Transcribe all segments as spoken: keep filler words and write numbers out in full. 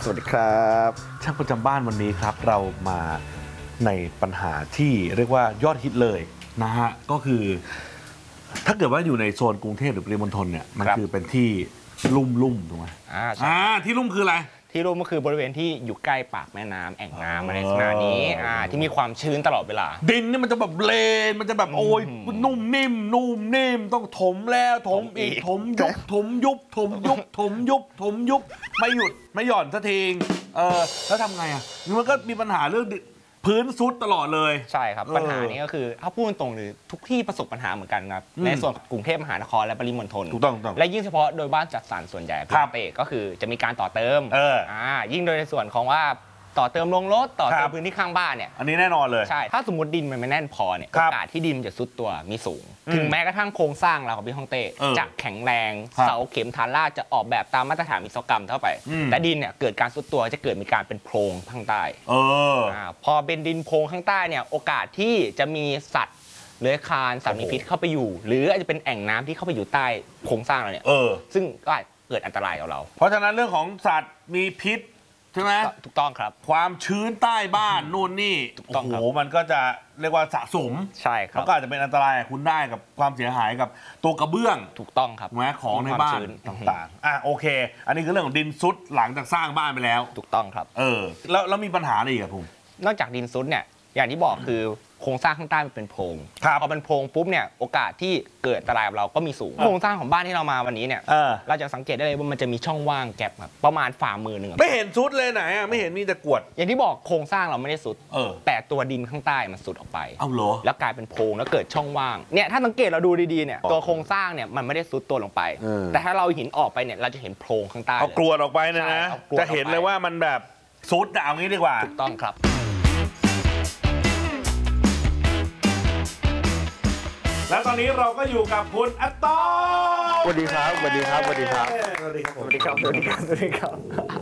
สวัสดีครับช่างประจำบ้านวันนี้ครับเรามาในปัญหาที่เรียกว่ายอดฮิตเลยนะฮะก็คือถ้าเกิดว่าอยู่ในโซนกรุงเทพหรือปริมณฑลเนี่ยมันคือเป็นที่ลุ่มลุ่มถูกไหมอ่าอ่าที่ลุ่มคืออะไรที่ลุ่มก็คือบริเวณที่อยู่ใกล้ปากแม่น้ำแอ่งน้ำอะไรลักษณะนี้อ่าที่มีความชื้นตลอดเวลาดินนี่มันจะแบบเลนมันจะแบบโอ้ยนุ่มนิ่มนุ่มนิ่มต้องถมแล้วถมอีกถมยุบถมยุบถมยุบถมยุบถมยุบไม่หยุดไม่หย่อนสักทีเออแล้วทำไงอ่ะมันก็มีปัญหาเรื่องพื้นซุดตลอดเลยใช่ครับปัญหานี้ก็คือถ้าพูดตรงๆหรือทุกที่ประสบปัญหาเหมือนกันครับในส่วนกรุงเทพมหานครและปริมณฑลถูกต้องและยิ่งเฉพาะโดยบ้านจัดสรรส่วนใหญ่ครับเตก็คือจะมีการต่อเติมเอออ่ายิ่งโดยในส่วนของว่าต่อเติมลงรถต่อเติมพื้นที่ข้างบ้านเนี่ยอันนี้แน่นอนเลยใช่ถ้าสมมติดินมันไม่แน่นพอเนี่ยโอกาสที่ดินจะซุดตัวมีสูงถึงแม้กระทั่งโครงสร้างเราของพี่ฮ่องเต้จะแข็งแรงเสาเข็มฐานรากจะออกแบบตามมาตรฐานวิศวกรรมเท่าไปแต่ดินเนี่ยเกิดการซุดตัวจะเกิดมีการเป็นโพรงข้างใต้เออพอเป็นดินโพรงข้างใต้เนี่ยโอกาสที่จะมีสัตว์เลื้อยคลานสัตว์มีพิษเข้าไปอยู่หรืออาจจะเป็นแอ่งน้ำที่เข้าไปอยู่ใต้โครงสร้างเราเนี่ยซึ่งก็เกิดอันตรายกับเราเพราะฉะนั้นเรื่องของสัตว์มีพิษใช่ไหมถูกต้องครับความชื้นใต้บ้านนู่นนี่โอ้โหมันก็จะเรียกว่าสะสมใช่ครับแล้วก็อาจจะเป็นอันตรายคุณได้กับความเสียหายกับตัวกระเบื้องถูกต้องครับแม้ของในบ้านต่างๆอ่ะโอเคอันนี้คือเรื่องของดินซุดหลังจากสร้างบ้านไปแล้วถูกต้องครับเออแล้วแล้วมีปัญหาอะไรอีกครับผมนอกจากดินซุดเนี่ยอย่างที่บอกคือโครงสร้างข้างใต้มันเป็นโพรงพอเป็นโพรงปุ๊บเนี่ยโอกาสที่เกิดอันตรายกับเราก็มีสูงโครงสร้างของบ้านที่เรามาวันนี้เนี่ยเราจะสังเกตได้เลยว่ามันจะมีช่องว่างแกลบครับประมาณฝ่ามือหนึ่งไม่เห็นซุดเลยไหนอ่ะไม่เห็นมีแต่กวดอย่างที่บอกโครงสร้างเราไม่ได้ซุดแต่ตัวดินข้างใต้มันซุดออกไปเอาเหรอแล้วกลายเป็นโพรงแล้วเกิดช่องว่างเนี่ยถ้าสังเกตเราดูดีๆเนี่ยตัวโครงสร้างเนี่ยมันไม่ได้ซุดตัวลงไปแต่ถ้าเราหินออกไปเนี่ยเราจะเห็นโพรงข้างใต้เอากรวดออกไปนะนะจะเห็นเลยว่ามันแบบซุดเอางี้ดีกว่าถูกต้องครับแล้วตอนนี้เราก็อยู่กับคุณอัตโต้สวัสดีครับสวัสดีครับสวัสดีครับสวัสดีครับสวัสดีครับสวัสดีครับสวัสดีครับ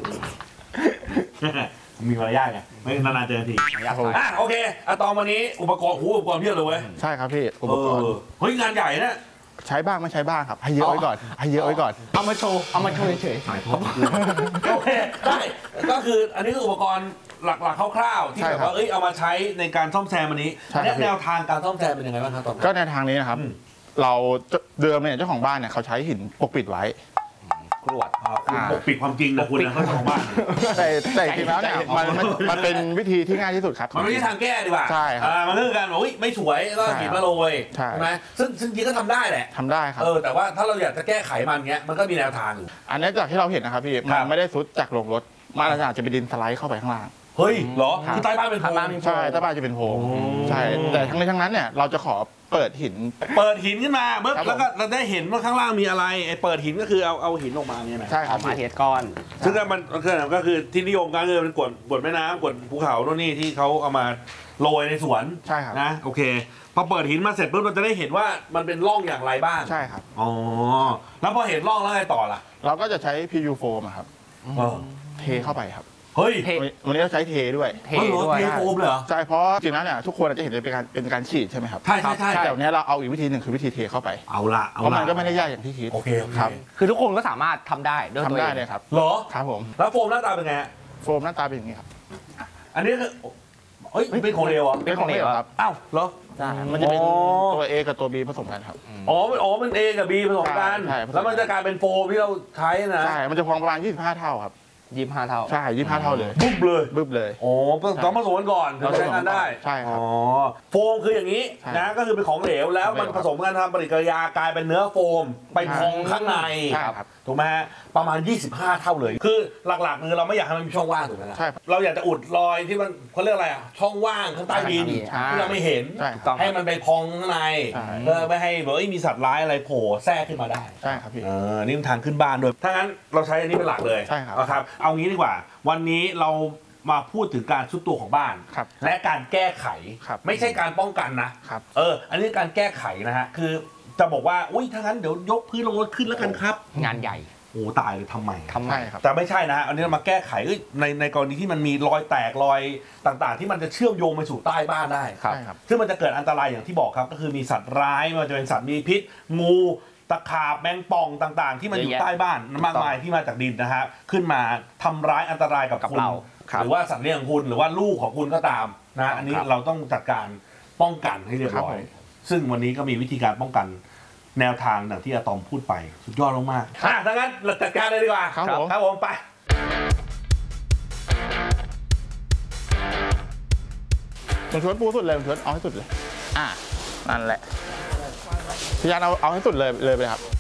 มีมารยาทไงไม่นานๆเจอทีอ่ะโอเคอัตโต้วันนี้อุปกรณ์หูอุปกรณ์เพียบเลยเว้ยใช่ครับพี่อุปกรณ์เฮ้ยงานใหญ่นะใช้บ้างไม่ใช้บ้างครับให้เยอะไว้ก่อนให้เยอะไว้ก่อนเอามาโชว์เอามาโชว์เฉยๆโอเคได้ก็คืออันนี้คืออุปกรณ์หลักๆคร่าวๆที่แบบว่าเอ้ยเอามาใช้ในการซ่อมแซมอันนี้แนวทางการซ่อมแซมเป็นยังไงบ้างครับก็แนวทางนี้นะครับเราเดิมเนี่ยเจ้าของบ้านเนี่ยเขาใช้หินปกปิดไว้กรวดปกปิดความจริงนะคุณนะเขาเจ้าของบ้านแต่แต่จริงแล้วเนี่ยมันมันเป็นวิธีที่ง่ายที่สุดครับมันไม่ใช่ทางแก้ดีกว่าใช่ครับมันคือการบอกไม่สวยก็หินมาโรยใช่ไหมซึ่งจริงๆก็ทำได้แหละทำได้ครับเออแต่ว่าถ้าเราอยากจะแก้ไขมันเงี้ยมันก็มีแนวทางอยู่อันนี้จากที่เราเห็นนะครับพี่มันไม่ได้ซุดจากลงรถมันอาจจะเป็นดินสไลด์เข้าไปข้างล่างเฮ้ยเหรอคือใต้บ้านเป็นโพรงใช่ใต้บ้านจะเป็นโพรงใช่แต่ทั้งนี้ทั้งนั้นเนี่ยเราจะขอเปิดหินเปิดหินขึ้นมาเบิ้ลแล้วก็เราได้เห็นว่าข้างล่างมีอะไรไอ้เปิดหินก็คือเอาเอาหินออกมาเนี่ยนะใช่ครับมาเทสก้อนซึ่งมันก็คือที่นิยมกันคือเป็นกวดกวดแม่น้ำกวดภูเขาโน่นนี่ที่เขาเอามาโรยในสวนใช่ครับนะโอเคพอเปิดหินมาเสร็จปุ๊บเราจะได้เห็นว่ามันเป็นร่องอย่างไรบ้างใช่ครับอ๋อแล้วพอเห็นร่องแล้วไงต่อล่ะเราก็จะใช้ พี ยู โฟมครับเทเข้าไปครับเฮ้ยวันนี้เราใช้เทด้วยเทด้วยเทโฟมเลยเหรอใช่เพราะจริงๆแล้วเนี่ยทุกคนจะเห็นเป็นการเป็นการฉีดใช่ไหมครับใช่ใช่ใช่แต่วันนี้เราเอาอีกวิธีหนึ่งคือวิธีเทเข้าไปเอาละเพราะมันก็ไม่ได้ยากอย่างที่คิดโอเคครับคือทุกคนก็สามารถทำได้ด้วยตัวเองทำได้เลยครับเหรอครับผมแล้วโฟมหน้าตาเป็นไงโฟมหน้าตาเป็นอย่างนี้ครับอันนี้คือเฮ้ยเป็นของเหลวอ่ะเป็นของเหลวครับอ้าวเหรอใช่มันจะเป็นตัว A กับตัว B ผสมกันครับอ๋ออ๋อมัน A กับ B ผสมกันแล้วมันจะกลายเป็นโฟมที่เราใช้นะใช่มันจะพองประมาณยี่สิบห้าเท่าครับยี่สิบห้าเท่าใช่ยี่สิบห้าเท่าเลยบึ้บเลยบึ้บเลยโอ้ต้องผสมกันก่อนเราใช้งานได้ใช่ครับอ๋อโฟมคืออย่างนี้นะก็คือเป็นของเหลวแล้วมันผสมกันทำปฏิกิริยากลายเป็นเนื้อโฟมไปพองข้างในถูกไหมฮะประมาณยี่สิบห้าเท่าเลยคือหลักๆคือเราไม่อยากให้มันมีช่องว่างถูกไหมใช่เราอยากจะอุดรอยที่มันเขาเรียกอะไรอ่ะช่องว่างข้างใต้ดินที่เราไม่เห็นให้มันไปพองข้างในเพื่อไม่ให้แบบมีสัตว์ร้ายอะไรโผล่แทรกขึ้นมาได้ใช่ครับพี่เออนี่ทางขึ้นบ้านด้วยถ้างั้นเราใช้อันนี้เป็นหลักเลยใช่ครับครับเอางี้ดีกว่าวันนี้เรามาพูดถึงการทรุดตัวของบ้านและการแก้ไขไม่ใช่การป้องกันนะเอออันนี้การแก้ไขนะฮะคือจะบอกว่าอุ้ยถ้างั้นเดี๋ยวยกพื้นลงรถขึ้นแล้วกันครับงานใหญ่โอ้ตายเลยทำไมทำไมครับแต่ไม่ใช่นะอันนี้เรามาแก้ไขในในกรณีที่มันมีรอยแตกรอยต่างๆที่มันจะเชื่อมโยงไปสู่ใต้บ้านได้ครับซึ่งมันจะเกิดอันตรายอย่างที่บอกครับก็คือมีสัตว์ร้ายไม่ว่าจะเป็นสัตว์มีพิษงูตะขาบแมงป่องต่างๆ ที่มันอยู่เยอะแยะใต้บ้านมากมายที่มาจากดินนะฮะขึ้นมาทำร้ายอันตรายกับกับคุณเราหรือว่าสัตว์เลี้ยงของคุณหรือว่าลูกของคุณก็ตามนะอันนี้ครับเราต้องจัดการป้องกันให้เรียบร้อยซึ่งวันนี้ก็มีวิธีการป้องกันแนวทางอย่างที่อะตอมพูดไปสุดยอดมากๆอ่ะดังนั้นเราจัดการเลยดีกว่าครับผมครับผมไปมันชวนปูสุดเลยมันชวนเอาให้สุดเลยอ่านั่นแหละพี่ยันเอาเอาให้สุดเลยเลยไปเลยครับ